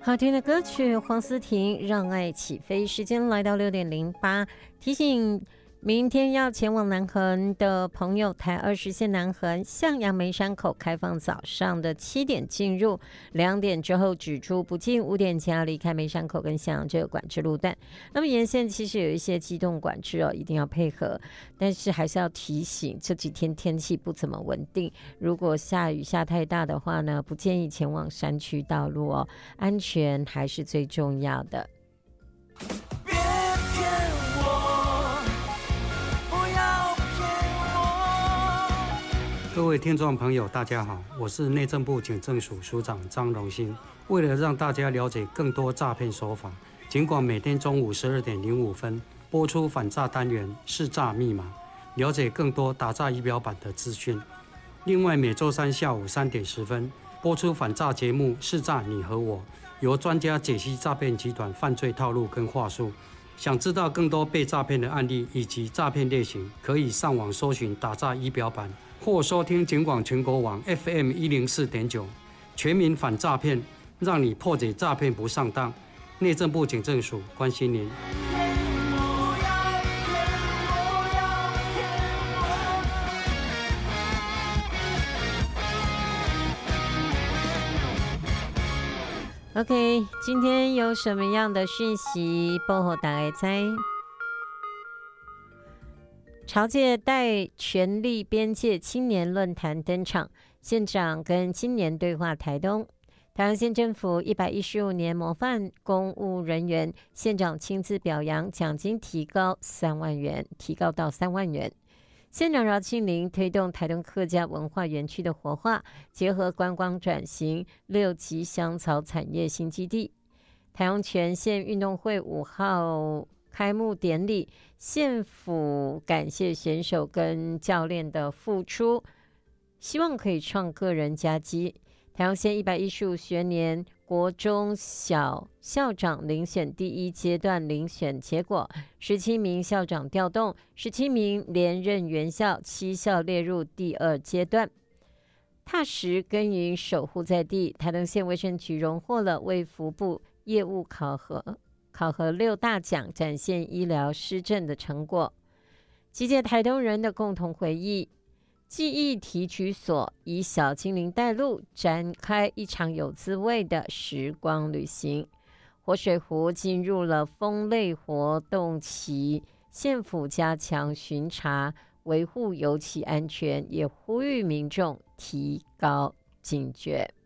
好听的歌曲，黄思婷《让爱起飞》。时间来到6:08，提醒明天要前往南横的朋友，台20线南横向阳梅山口开放，早上的7点进入，2点之后止出，不进5点前要离开梅山口跟向阳这个管制路段。那么沿线其实有一些机动管制哦，一定要配合，但是还是要提醒，这几天天气不怎么稳定，如果下雨下太大的话呢，不建议前往山区道路哦，安全还是最重要的。 各位听众朋友大家好，我是内政部警政署署长张荣兴。为了让大家了解更多诈骗手法，尽管每天中午12点05分播出反诈单元识诈密码，了解更多打诈仪表板的资讯。另外每周三下午3点10分播出反诈节目识诈你和我，由专家解析诈骗集团犯罪套路跟话术。想知道更多被诈骗的案例以及诈骗类型，可以上网搜寻打诈仪表板，或收听警广全国网 FM104.9， 全民反诈骗，让你破解诈骗不上当。内政部警政署关心您。 OK， 今天有什么样的讯息报给大家知？侨界带权力边界青年论坛登场，县长跟青年对话台东。台湾县政府115年模范公务人员，县长亲自表扬，奖金提高3万元，提高到3万元。县长饶庆林推动台东客家文化园区的活化，结合观光转型，6级香草产业新基地。台东全县运动会5号开幕典礼，县府感谢选手跟教练的付出，希望可以创个人佳绩。台东县115学年国中小校长遴选第1阶段遴选结果，17名校长调动，17名连任原校，7校列入第2阶段。踏实耕耘守护在地，台东县卫生局荣获了卫福部业务考核6大奖，展现医疗施政的成果。集结台东人的共同回忆，记忆提取所以小精灵带路，展开一场有滋味的时光旅行。活水湖进入了风类活动期，县府加强巡查，维护油气安全，也呼吁民众提高警觉。